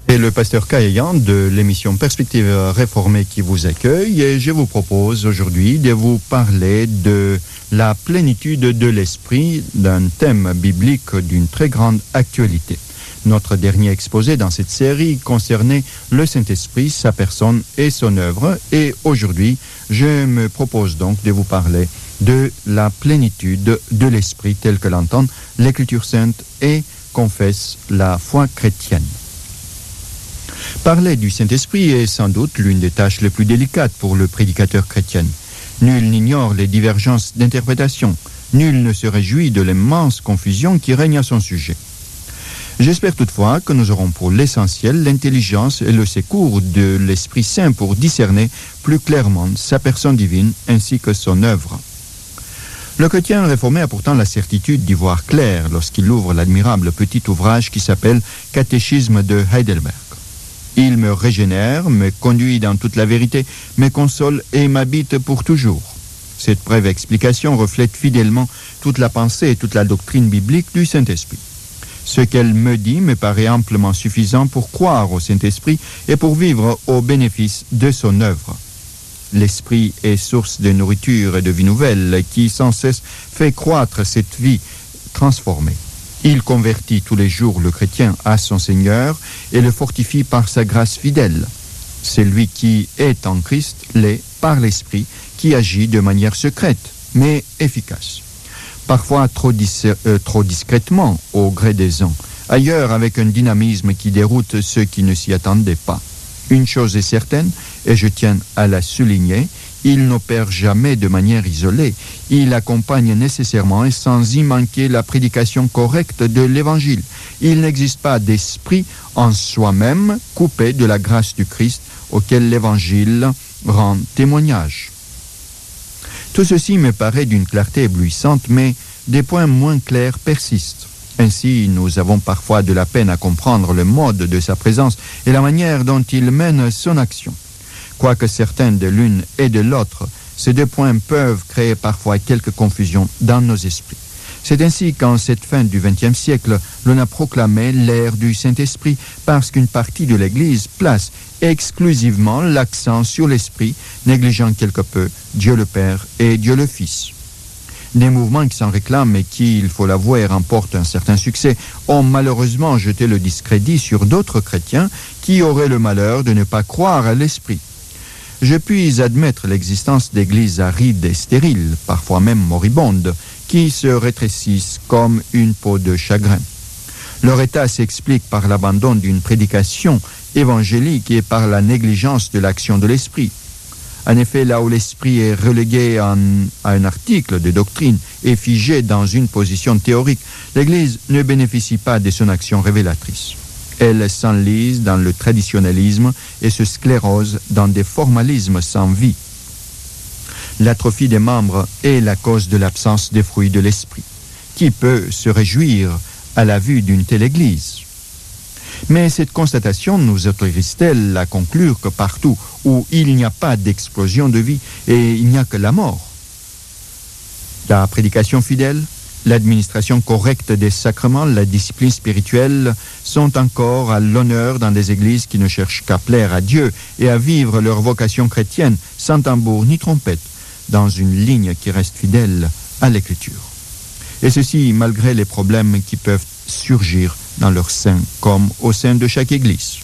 C'est le pasteur Kayan de l'émission Perspective Réformée qui vous accueille et je vous propose aujourd'hui de vous parler de la plénitude de l'esprit, d'un thème biblique d'une très grande actualité. Notre dernier exposé dans cette série concernait le Saint-Esprit, sa personne et son œuvre, et aujourd'hui je me propose donc de vous parler de la plénitude de l'esprit telle que l'entendent l'Écriture sainte et confesse la foi chrétienne. Parler du Saint-Esprit est sans doute l'une des tâches les plus délicates pour le prédicateur chrétien. Nul n'ignore les divergences d'interprétation. Nul ne se réjouit de l'immense confusion qui règne à son sujet. J'espère toutefois que nous aurons pour l'essentiel l'intelligence et le secours de l'Esprit Saint pour discerner plus clairement sa personne divine ainsi que son œuvre. Le chrétien réformé a pourtant la certitude d'y voir clair lorsqu'il ouvre l'admirable petit ouvrage qui s'appelle « Catéchisme de Heidelberg ». Il me régénère, me conduit dans toute la vérité, me console et m'habite pour toujours. Cette brève explication reflète fidèlement toute la pensée et toute la doctrine biblique du Saint-Esprit. Ce qu'elle me dit me paraît amplement suffisant pour croire au Saint-Esprit et pour vivre au bénéfice de son œuvre. L'Esprit est source de nourriture et de vie nouvelle qui sans cesse fait croître cette vie transformée. Il convertit tous les jours le chrétien à son Seigneur et le fortifie par sa grâce fidèle. Celui qui est en Christ l'est par l'Esprit qui agit de manière secrète, mais efficace. Parfois trop discrètement au gré des ans, ailleurs avec un dynamisme qui déroute ceux qui ne s'y attendaient pas. Une chose est certaine, et je tiens à la souligner, il n'opère jamais de manière isolée. Il accompagne nécessairement et sans y manquer la prédication correcte de l'Évangile. Il n'existe pas d'esprit en soi-même coupé de la grâce du Christ auquel l'Évangile rend témoignage. Tout ceci me paraît d'une clarté éblouissante, mais des points moins clairs persistent. Ainsi, nous avons parfois de la peine à comprendre le mode de sa présence et la manière dont il mène son action. Quoique certains de l'une et de l'autre, ces deux points peuvent créer parfois quelques confusions dans nos esprits. C'est ainsi qu'en cette fin du XXe siècle, l'on a proclamé l'ère du Saint-Esprit parce qu'une partie de l'Église place exclusivement l'accent sur l'Esprit, négligeant quelque peu Dieu le Père et Dieu le Fils. Des mouvements qui s'en réclament et qui, il faut l'avouer, remportent un certain succès, ont malheureusement jeté le discrédit sur d'autres chrétiens qui auraient le malheur de ne pas croire à l'Esprit. Je puis admettre l'existence d'églises arides et stériles, parfois même moribondes, qui se rétrécissent comme une peau de chagrin. Leur état s'explique par l'abandon d'une prédication évangélique et par la négligence de l'action de l'Esprit. En effet, là où l'Esprit est relégué à un article de doctrine et figé dans une position théorique, l'Église ne bénéficie pas de son action révélatrice. Elle s'enlise dans le traditionnalisme et se sclérose dans des formalismes sans vie. L'atrophie des membres est la cause de l'absence des fruits de l'esprit. Qui peut se réjouir à la vue d'une telle église? Mais cette constatation nous autorise-t-elle à conclure que partout où il n'y a pas d'explosion de vie et il n'y a que la mort? La prédication fidèle, l'administration correcte des sacrements, la discipline spirituelle sont encore à l'honneur dans des églises qui ne cherchent qu'à plaire à Dieu et à vivre leur vocation chrétienne sans tambour ni trompette, dans une ligne qui reste fidèle à l'Écriture. Et ceci malgré les problèmes qui peuvent surgir dans leur sein comme au sein de chaque église.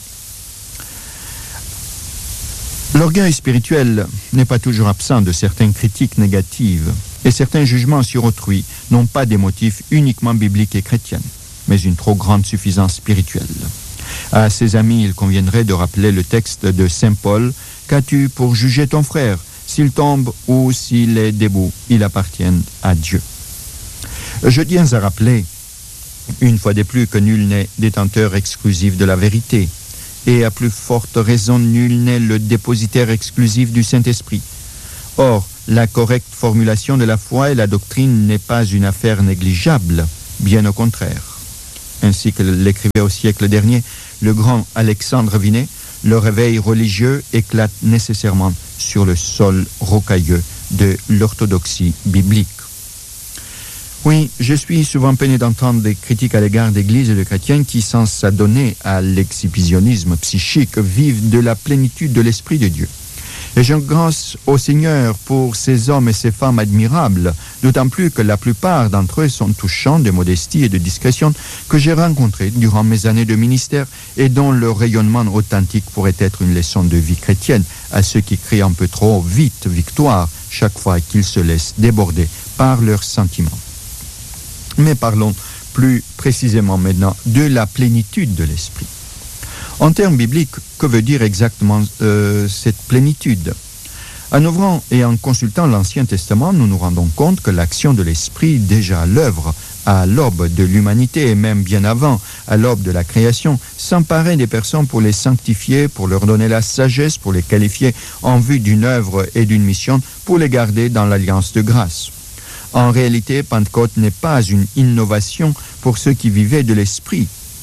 L'orgueil spirituel n'est pas toujours absent de certaines critiques négatives et certains jugements sur autrui n'ont pas des motifs uniquement bibliques et chrétiens, mais une trop grande suffisance spirituelle. À ses amis, il conviendrait de rappeler le texte de Saint Paul « Qu'as-tu pour juger ton frère? S'il tombe ou s'il est debout, il appartient à Dieu. » Je tiens à rappeler, une fois de plus, que nul n'est détenteur exclusif de la vérité, et à plus forte raison, nul n'est le dépositaire exclusif du Saint-Esprit. Or, la correcte formulation de la foi et la doctrine n'est pas une affaire négligeable, bien au contraire. Ainsi que l'écrivait au siècle dernier le grand Alexandre Vinet, le réveil religieux éclate nécessairement sur le sol rocailleux de l'orthodoxie biblique. Oui, je suis souvent peiné d'entendre des critiques à l'égard d'églises et de chrétiens qui, sans s'adonner à l'exhibitionnisme psychique, vivent de la plénitude de l'Esprit de Dieu. Et je grâce au Seigneur pour ces hommes et ces femmes admirables, d'autant plus que la plupart d'entre eux sont touchants de modestie et de discrétion que j'ai rencontrés durant mes années de ministère et dont le rayonnement authentique pourrait être une leçon de vie chrétienne à ceux qui crient un peu trop vite victoire chaque fois qu'ils se laissent déborder par leurs sentiments. Mais parlons plus précisément maintenant de la plénitude de l'Esprit. En termes bibliques, que veut dire exactement cette plénitude? En ouvrant et en consultant l'Ancien Testament, nous nous rendons compte que l'action de l'Esprit déjà à l'œuvre, à l'aube de l'humanité et même bien avant, à l'aube de la création, s'emparait des personnes pour les sanctifier, pour leur donner la sagesse, pour les qualifier en vue d'une œuvre et d'une mission, pour les garder dans l'alliance de grâce. En réalité, Pentecôte n'est pas une innovation pour ceux qui vivaient de l'Esprit.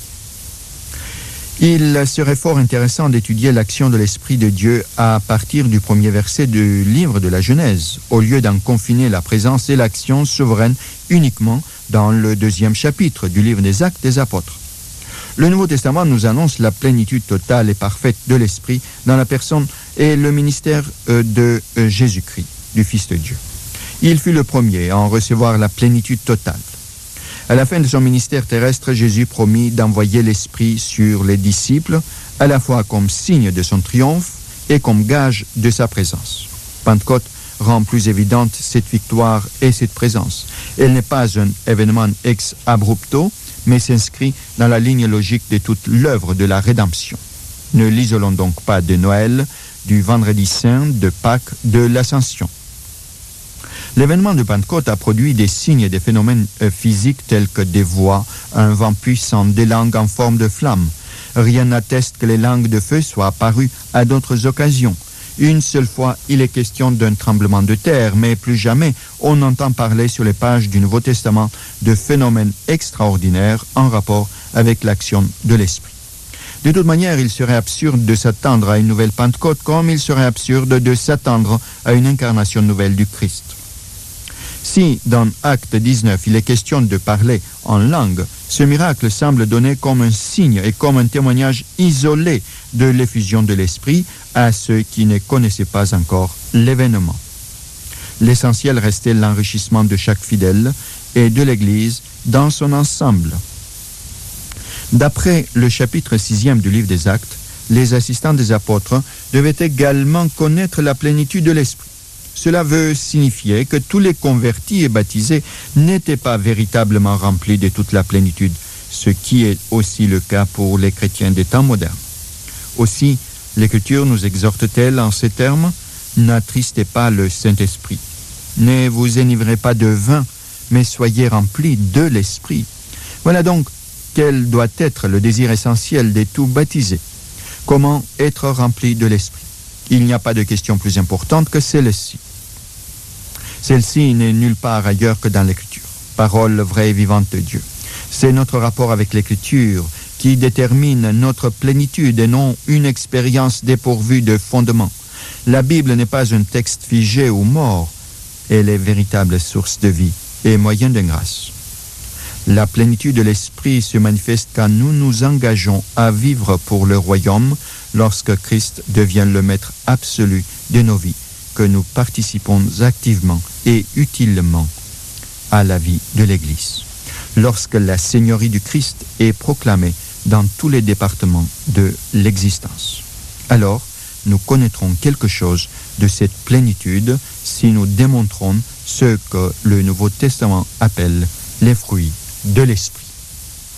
Il serait fort intéressant d'étudier l'action de l'Esprit de Dieu à partir du premier verset du livre de la Genèse, au lieu d'en confiner la présence et l'action souveraine uniquement dans le 2e chapitre du livre des Actes des Apôtres. Le Nouveau Testament nous annonce la plénitude totale et parfaite de l'Esprit dans la personne et le ministère de Jésus-Christ, du Fils de Dieu. Il fut le premier à en recevoir la plénitude totale. À la fin de son ministère terrestre, Jésus promit d'envoyer l'Esprit sur les disciples, à la fois comme signe de son triomphe et comme gage de sa présence. Pentecôte rend plus évidente cette victoire et cette présence. Elle n'est pas un événement ex abrupto, mais s'inscrit dans la ligne logique de toute l'œuvre de la rédemption. Ne l'isolons donc pas de Noël, du Vendredi Saint, de Pâques, de l'Ascension. L'événement de Pentecôte a produit des signes et des phénomènes physiques tels que des voix, un vent puissant, des langues en forme de flammes. Rien n'atteste que les langues de feu soient apparues à d'autres occasions. Une seule fois, il est question d'un tremblement de terre, mais plus jamais on entend parler sur les pages du Nouveau Testament de phénomènes extraordinaires en rapport avec l'action de l'Esprit. De toute manière, il serait absurde de s'attendre à une nouvelle Pentecôte comme il serait absurde de s'attendre à une incarnation nouvelle du Christ. Si, dans Acte 19, il est question de parler en langue, ce miracle semble donner comme un signe et comme un témoignage isolé de l'effusion de l'Esprit à ceux qui ne connaissaient pas encore l'événement. L'essentiel restait l'enrichissement de chaque fidèle et de l'Église dans son ensemble. D'après le chapitre 6e du livre des Actes, les assistants des apôtres devaient également connaître la plénitude de l'Esprit. Cela veut signifier que tous les convertis et baptisés n'étaient pas véritablement remplis de toute la plénitude, ce qui est aussi le cas pour les chrétiens des temps modernes. Aussi, l'Écriture nous exhorte-t-elle en ces termes: « N'attristez pas le Saint-Esprit. Ne vous enivrez pas de vin, mais soyez remplis de l'Esprit. » Voilà donc quel doit être le désir essentiel des tout baptisés. Comment être rempli de l'Esprit? Il n'y a pas de question plus importante que celle-ci. Celle-ci n'est nulle part ailleurs que dans l'Écriture. Parole vraie et vivante de Dieu. C'est notre rapport avec l'Écriture qui détermine notre plénitude et non une expérience dépourvue de fondement. La Bible n'est pas un texte figé ou mort. Elle est véritable source de vie et moyen de grâce. La plénitude de l'Esprit se manifeste quand nous nous engageons à vivre pour le royaume lorsque Christ devient le maître absolu de nos vies, que nous participons activement et utilement à la vie de l'Église. Lorsque la Seigneurie du Christ est proclamée dans tous les départements de l'existence. Alors, nous connaîtrons quelque chose de cette plénitude si nous démontrons ce que le Nouveau Testament appelle les fruits de l'Esprit.